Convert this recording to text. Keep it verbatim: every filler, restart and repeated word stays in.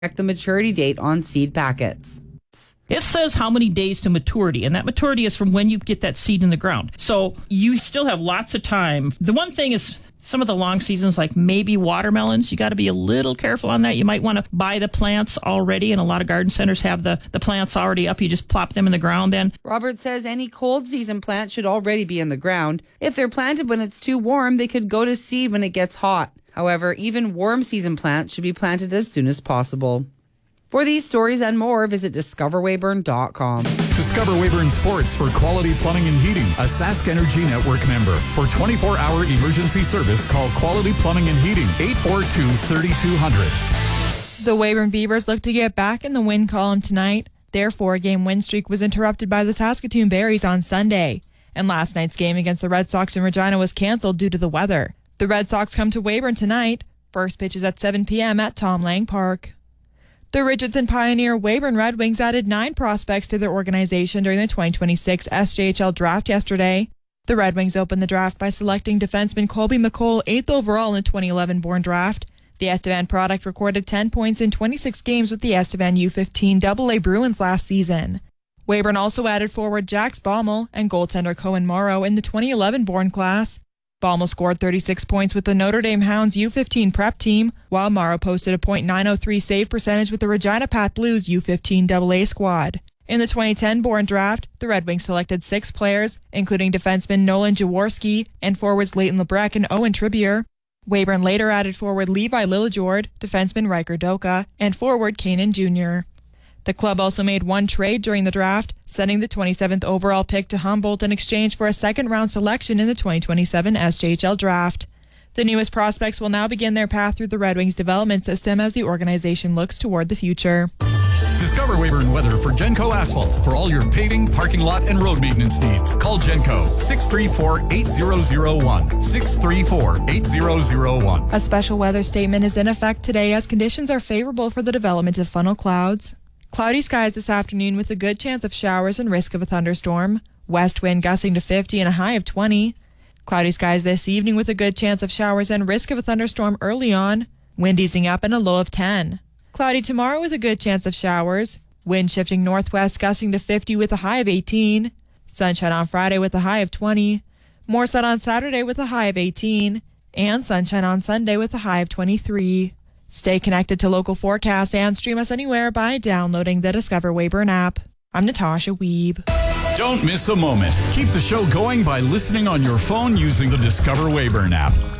Check the maturity date on seed packets. It says how many days to maturity, and that maturity is from when you get that seed in the ground. So you still have lots of time. The one thing is some of the long seasons, like maybe watermelons, you got to be a little careful on that. You might want to buy the plants already, and a lot of garden centers have the, the plants already up. You just plop them in the ground then. Robert says any cold season plants should already be in the ground. If they're planted when it's too warm, they could go to seed when it gets hot. However, even warm season plants should be planted as soon as possible. For these stories and more, visit discover weyburn dot com. Discover Weyburn Sports for quality plumbing and heating, a Sask Energy Network member. For twenty-four hour emergency service, call Quality Plumbing and Heating, eight four two, three two zero zero. The Weyburn Beavers look to get back in the win column tonight. Their four-game win streak was interrupted by the Saskatoon Berries on Sunday. And last night's game against the Red Sox in Regina was canceled due to the weather. The Red Sox come to Weyburn tonight. First pitch is at seven p.m. at Tom Lang Park. The Richardson Pioneer Weyburn Red Wings added nine prospects to their organization during the twenty twenty-six S J H L draft yesterday. The Red Wings opened the draft by selecting defenseman Colby McColl eighth overall in the twenty eleven born draft. The Estevan product recorded ten points in twenty-six games with the Estevan U fifteen double A Bruins last season. Weyburn also added forward Jax Baumel and goaltender Cohen Morrow in the twenty eleven born class. Baumel scored thirty-six points with the Notre Dame Hounds U fifteen prep team, while Morrow posted a point nine oh three save percentage with the Regina Pat Blues U fifteen double A squad. In the twenty ten born draft, the Red Wings selected six players, including defenseman Nolan Jaworski and forwards Leighton Lebrecq and Owen Tribbier. Weyburn later added forward Levi Lillejord, defenseman Riker Doka, and forward Kanan Junior The club also made one trade during the draft, sending the twenty-seventh overall pick to Humboldt in exchange for a second-round selection in the twenty twenty-seven S J H L draft. The newest prospects will now begin their path through the Red Wings development system as the organization looks toward the future. Discover Weyburn Weather for Genco Asphalt for all your paving, parking lot, and road maintenance needs. Call Genco, six three four, eight zero zero one, six three four, eight zero zero one. A special weather statement is in effect today as conditions are favorable for the development of funnel clouds. Cloudy skies this afternoon with a good chance of showers and risk of a thunderstorm. West wind gusting to fifty and a high of twenty. Cloudy skies this evening with a good chance of showers and risk of a thunderstorm early on. Wind easing up and a low of ten. Cloudy tomorrow with a good chance of showers. Wind shifting northwest gusting to fifty with a high of eighteen. Sunshine on Friday with a high of twenty. More sun on Saturday with a high of eighteen. And sunshine on Sunday with a high of twenty-three. Stay connected to local forecasts and stream us anywhere by downloading the Discover Weyburn app. I'm Natasha Wiebe. Don't miss a moment. Keep the show going by listening on your phone using the Discover Weyburn app.